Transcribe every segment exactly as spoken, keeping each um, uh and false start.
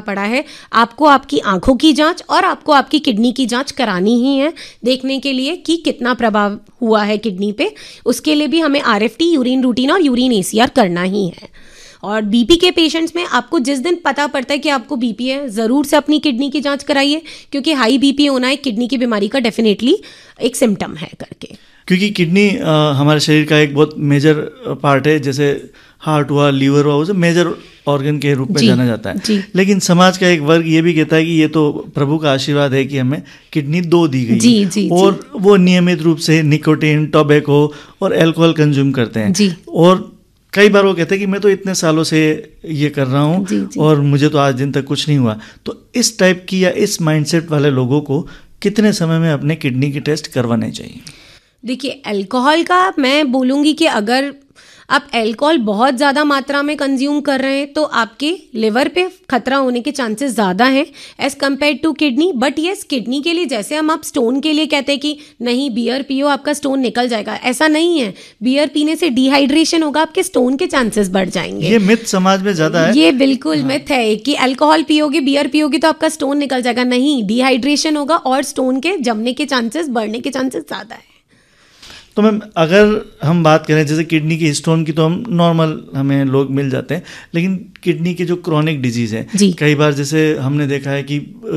पड़ा है, आपको आपकी आंखों की जांच और आपको आपकी किडनी की जांच करानी ही है, देखने के लिए कि कितना प्रभाव हुआ है किडनी पे। उसके लिए भी हमें आरएफटी, यूरिन रूटीन और यूरिन एसीआर करना ही है। और बीपी के पेशेंट्स में आपको जिस दिन पता पड़ता है कि आपको बीपी है, ज़रूर से अपनी किडनी की जांच कराइए, क्योंकि हाई बीपी होना एक किडनी की बीमारी का डेफिनेटली एक सिम्टम है करके। क्योंकि किडनी हमारे शरीर का एक बहुत मेजर पार्ट है, जैसे हार्ट हुआ, लीवर हुआ, उसे मेजर ऑर्गन के रूप में जाना जाता है। लेकिन समाज का एक वर्ग ये भी कहता है कि ये तो प्रभु का आशीर्वाद है कि हमें किडनी दो दी गई जी, जी, और जी. वो नियमित रूप से निकोटीन, टोबैको और अल्कोहल कंज्यूम करते हैं जी. और कई बार वो कहते हैं कि मैं तो इतने सालों से ये कर रहा हूँ और मुझे तो आज दिन तक कुछ नहीं हुआ। तो इस टाइप की या इस माइंडसेट वाले लोगों को कितने समय में अपने किडनी की टेस्ट करवाने चाहिए? देखिए, अल्कोहल का मैं बोलूँगी कि अगर आप अल्कोहल बहुत ज़्यादा मात्रा में कंज्यूम कर रहे हैं तो आपके लिवर पे खतरा होने के चांसेस ज़्यादा हैं as compare to kidney. But yes, kidney के लिए जैसे हम आप स्टोन के लिए कहते हैं कि नहीं बियर पियो आपका स्टोन निकल जाएगा, ऐसा नहीं है। बियर पीने से डिहाइड्रेशन होगा, आपके स्टोन के चांसेस बढ़ जाएंगे। ये मिथ समाज में ज़्यादा है। ये बिल्कुल मिथ है कि अल्कोहल पियोगे, बियर पियोगे तो आपका स्टोन निकल जाएगा। नहीं, डिहाइड्रेशन होगा और स्टोन के जमने के चांसेस, बढ़ने के चांसेस ज़्यादा है। तो मैम, अगर हम बात करें जैसे किडनी की स्टोन की, तो हम नॉर्मल हमें लोग मिल जाते हैं, लेकिन किडनी के जो क्रॉनिक डिजीज़ है, कई बार जैसे हमने देखा है कि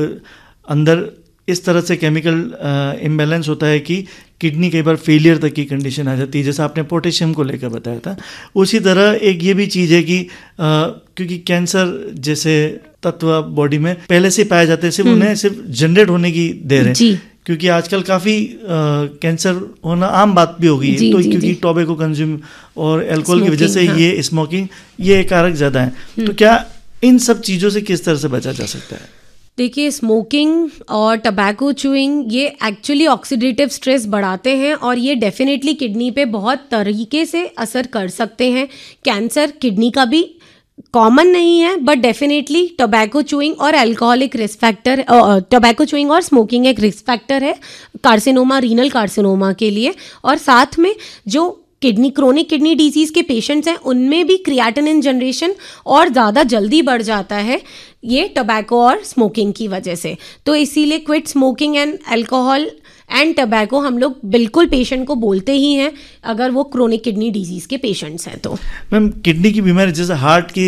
अंदर इस तरह से केमिकल इम्बैलेंस होता है कि किडनी कई बार फेलियर तक की कंडीशन आ जाती है, जैसे आपने पोटेशियम को लेकर बताया था। उसी तरह एक ये भी चीज़ है कि आ, क्योंकि कैंसर जैसे तत्व बॉडी में पहले से पाए जाते हैं, सिर्फ उन्हें सिर्फ जनरेट होने की देर है, क्योंकि आजकल काफ़ी कैंसर होना आम बात भी हो गई है। तो जी, क्योंकि टोबैको कंज्यूम और अल्कोहल की वजह से हाँ. ये स्मोकिंग, ये कारक ज़्यादा है। तो क्या इन सब चीज़ों से किस तरह से बचा जा सकता है? देखिए, स्मोकिंग और टबैको च्यूइंग ये एक्चुअली ऑक्सीडेटिव स्ट्रेस बढ़ाते हैं और ये डेफिनेटली किडनी पे बहुत तरीके से असर कर सकते हैं। कैंसर किडनी का भी कॉमन नहीं है, बट डेफिनेटली टोबैको च्यूइंग और alcoholic risk factor, tobacco chewing और स्मोकिंग एक रिस्क फैक्टर है कार्सिनोमा, रीनल कार्सिनोमा के लिए। और साथ में जो किडनी क्रोनिक किडनी डिजीज़ के पेशेंट्स हैं, उनमें भी क्रिएटिनिन जनरेशन और ज़्यादा जल्दी बढ़ जाता है ये टोबैको और स्मोकिंग की वजह से। तो इसीलिए quit smoking and alcohol and tobacco हम लोग बिल्कुल पेशेंट को बोलते ही हैं अगर वो क्रोनिक किडनी डिजीज़ के पेशेंट्स हैं। तो मैम, किडनी की बीमारी जैसे हार्ट की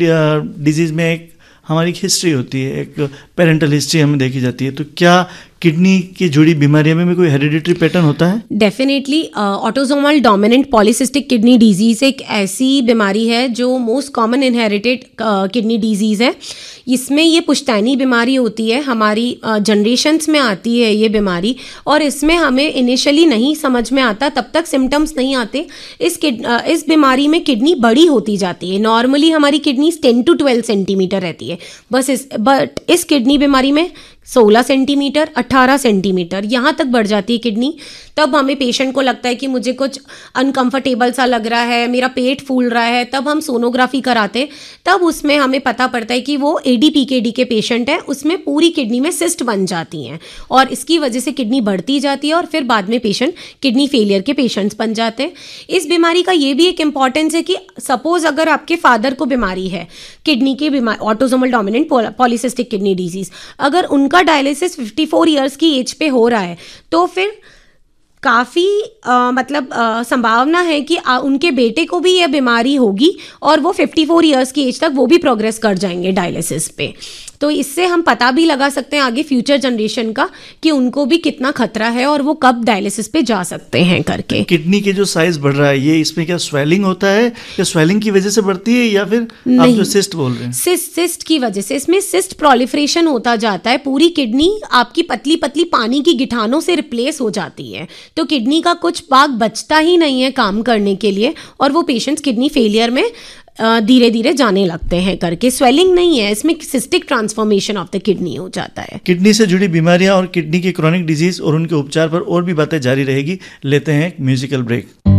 डिजीज़ में एक हमारी हिस्ट्री होती है, एक पेरेंटल हिस्ट्री हमें देखी जाती है, तो क्या किडनी की जुड़ी बीमारियों में भी कोई हेरिडिटरी पैटर्न होता है? Definitely autosomal dominant polycystic kidney disease एक ऐसी बीमारी है जो most common inherited kidney disease है। इसमें ये पुश्तैनी बीमारी होती है, हमारी जनरेशन्स uh, में आती है ये बीमारी, और इसमें हमें इनिशियली नहीं समझ में आता, तब तक सिम्टम्स नहीं आते। इस किड uh, इस बीमारी में किडनी बड़ी होती जाती है। नॉर्मली हमारी kidney ten to twelve centimetre रहती है बस, इस बट इस किडनी बीमारी में सोलह सेंटीमीटर, अठारह सेंटीमीटर यहाँ तक बढ़ जाती है किडनी। तब हमें पेशेंट को लगता है कि मुझे कुछ अनकंफर्टेबल सा लग रहा है, मेरा पेट फूल रहा है। तब हम सोनोग्राफी कराते हैं, तब उसमें हमें पता पड़ता है कि वो एडीपीकेडी के पेशेंट है, उसमें पूरी किडनी में सिस्ट बन जाती हैं और इसकी वजह से किडनी बढ़ती जाती है और फिर बाद में पेशेंट किडनी फेलियर के पेशेंट्स बन जाते हैं। इस बीमारी का ये भी एक इम्पॉर्टेंस है कि सपोज अगर आपके फादर को बीमारी है किडनी की बीमारी, autosomal dominant polycystic kidney disease, अगर उनका डायलिसिस चौवन इयर्स की एज पे हो रहा है तो फिर काफ़ी मतलब आ, संभावना है कि आ, उनके बेटे को भी यह बीमारी होगी और वो चौवन इयर्स की एज तक वो भी प्रोग्रेस कर जाएंगे डायलिसिस पे। तो इससे हम पता भी लगा सकते हैं आगे फ्यूचर जनरेशन का कि उनको भी कितना खतरा है और वो कब डायलिसिस पे जा सकते हैं करके। किडनी के जो साइज बढ़ रहा है, ये इसमें क्या स्वेलिंग होता है या स्वेलिंग की वजह से बढ़ती है या फिर आप जो सिस्ट बोल रहे हैं? सिस्ट सिस्ट की वजह से। इसमें सिस्ट प्रोलिफरेशन होता जाता है, पूरी किडनी आपकी पतली पतली पानी की गिठानों से रिप्लेस हो जाती है, तो किडनी का कुछ भाग बचता ही नहीं है काम करने के लिए और वो पेशेंट्स किडनी फेलियर में धीरे धीरे जाने लगते हैं करके। स्वेलिंग नहीं है इसमें, cystic transformation of the kidney हो जाता है। किडनी से जुड़ी बीमारियां और किडनी की क्रॉनिक डिजीज और उनके उपचार पर और भी बातें जारी रहेगी। लेते हैं एक म्यूजिकल ब्रेक।